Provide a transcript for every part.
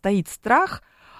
стоит страх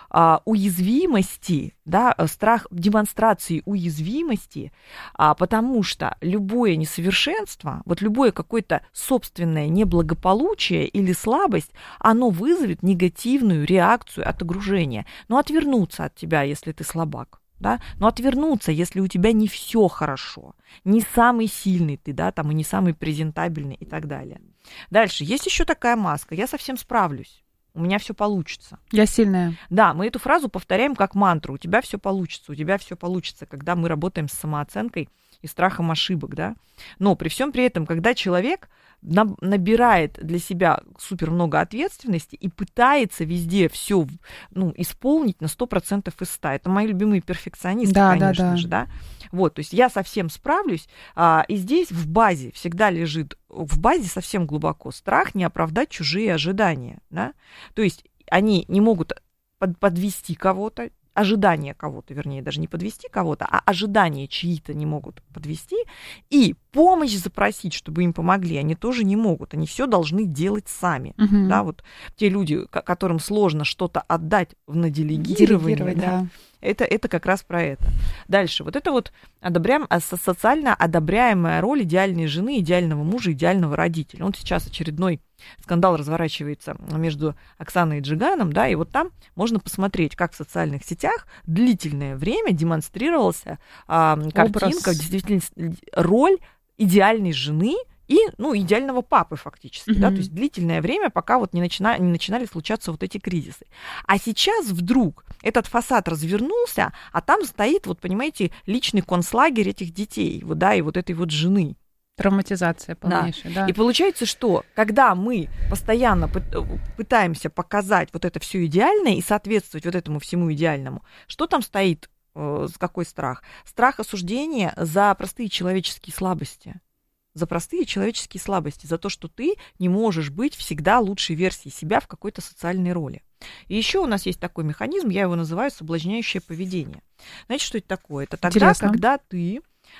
уязвимости, да, страх демонстрации уязвимости, потому что любое несовершенство, вот любое какое-то собственное неблагополучие или слабость, оно вызовет негативную реакцию от окружения. Но отвернуться от тебя, если ты слабак. Да? Но отвернуться, если у тебя не все хорошо, не самый сильный ты, да, там, и не самый презентабельный и так далее. Дальше, есть еще такая маска: я совсем справлюсь, у меня все получится. Я сильная. Да, мы эту фразу повторяем как мантру: у тебя все получится, когда мы работаем с самооценкой и страхом ошибок, да. Но при всем при этом, когда человек набирает для себя супер много ответственности и пытается везде все, ну, исполнить на 100% из 100. Это мои любимые перфекционисты, конечно же, да. Вот, то есть я совсем справлюсь, и здесь в базе всегда лежит, в базе совсем глубоко страх не оправдать чужие ожидания, да. То есть они не могут подвести кого-то, ожидания кого-то, вернее, даже не подвести кого-то, а ожидания чьи-то не могут подвести, и помощь запросить, чтобы им помогли, они тоже не могут, они все должны делать сами. Да, вот те люди, которым сложно что-то отдать в наделегирование, да, это как раз про это. Дальше, вот это вот социально одобряемая роль идеальной жены, идеального мужа, идеального родителя. Он сейчас очередной скандал разворачивается между Оксаной и Джиганом, да, и вот там можно посмотреть, как в социальных сетях длительное время демонстрировался картинка, действительно, роль идеальной жены и, ну, идеального папы фактически, да, то есть длительное время, пока вот не начинали случаться вот эти кризисы. А сейчас вдруг этот фасад развернулся, а там стоит, вот понимаете, личный концлагерь этих детей, вот, да, и вот этой вот жены. Травматизация полнейшая, да. И получается, что когда мы постоянно пытаемся показать вот это все идеальное и соответствовать вот этому всему идеальному, что там стоит, какой страх? Страх осуждения за простые человеческие слабости. За простые человеческие слабости, за то, что ты не можешь быть всегда лучшей версией себя в какой-то социальной роли. И еще у нас есть такой механизм, я его называю соблазняющее поведение. Знаете, что это такое? Это тогда, Интересно. когда ты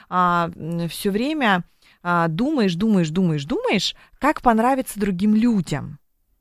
все время думаешь, как понравиться другим людям.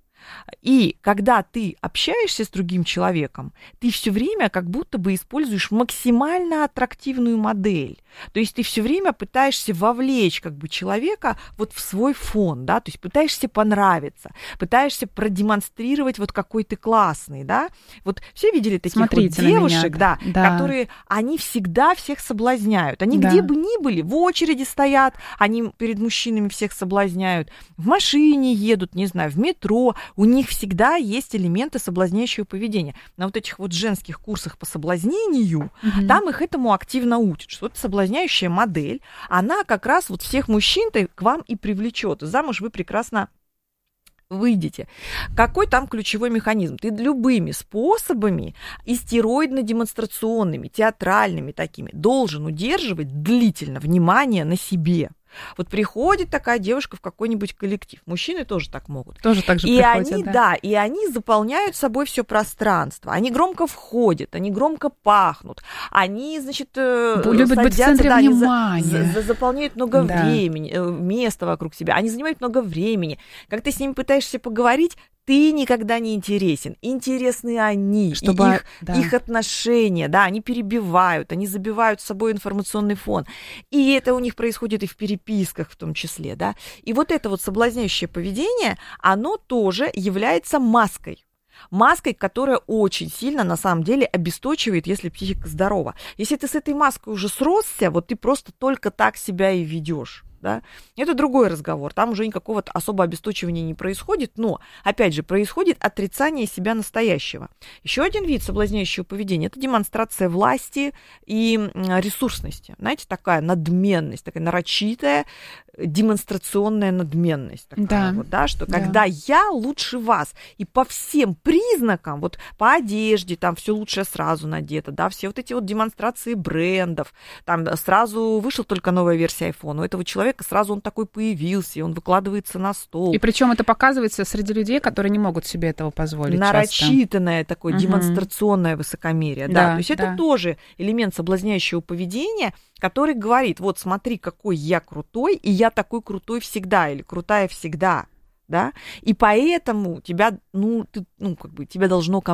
И когда ты общаешься с другим человеком, ты все время как будто бы используешь максимально аттрактивную модель. То есть ты все время пытаешься вовлечь как бы человека вот в свой фон, да, то есть пытаешься понравиться, пытаешься продемонстрировать вот какой ты классный, да. Вот все видели таких вот девушек, да, которые, они всегда всех соблазняют. Они где бы ни были, в очереди стоят, они перед мужчинами всех соблазняют, в машине едут, не знаю, в метро. У них всегда есть элементы соблазняющего поведения. На вот этих вот женских курсах по соблазнению, там их этому активно учат, что это соблазняющая модель, она как раз вот всех мужчин-то к вам и привлечет. Замуж вы прекрасно выйдете. Какой там ключевой механизм? Ты любыми способами, и стероидно-демонстрационными, театральными такими, должен удерживать длительно внимание на себе. Вот приходит такая девушка в какой-нибудь коллектив. Мужчины тоже так могут. Тоже так же приходят, и они заполняют собой все пространство. Они громко входят, они громко пахнут. Они, значит, любят быть в центре внимания. Заполняют много времени, места вокруг себя. Они занимают много времени. Как ты с ними пытаешься поговорить, ты никогда не интересен. Интересны они, их отношения, да, они перебивают, они забивают с собой информационный фон. И это у них происходит и в переписках в том числе, да. И вот это вот соблазняющее поведение, оно тоже является маской. Маской, которая очень сильно, на самом деле, обесточивает, если психика здорова. Если ты с этой маской уже сросся, вот ты просто только так себя и ведешь. Да? Это другой разговор, там уже никакого особого обесточивания не происходит, но, опять же, происходит отрицание себя настоящего. Еще один вид соблазняющего поведения – это демонстрация власти и ресурсности. Знаете, такая надменность, такая нарочитая демонстрационная надменность. Такая вот, да, что когда я лучше вас, и по всем признакам, вот по одежде, там все лучшее сразу надето, да, все вот эти вот демонстрации брендов, там сразу вышла только новая версия iPhone, у этого человека сразу он такой появился, и он выкладывается на стол. И причем это показывается среди людей, которые не могут себе этого позволить. Нарочитанное такое демонстрационное высокомерие. Да. То есть это тоже элемент соблазняющего поведения, который говорит, вот смотри, какой я крутой, и я такой крутой всегда, или крутая всегда. Да? И поэтому тебя, тебе должно